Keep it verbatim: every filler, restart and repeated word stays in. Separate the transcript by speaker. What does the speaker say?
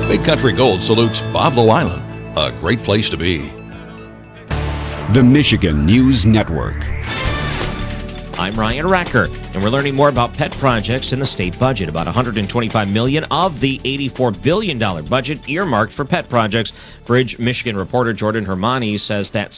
Speaker 1: Big Country Gold salutes Boblo Island, a great place to be.
Speaker 2: The Michigan News Network.
Speaker 3: I'm Ryan Racker, and we're learning more about pet projects in the state budget. About one hundred twenty-five million dollars of the eighty-four billion dollars budget earmarked for pet projects. Bridge, Michigan reporter Jordan Hermani says that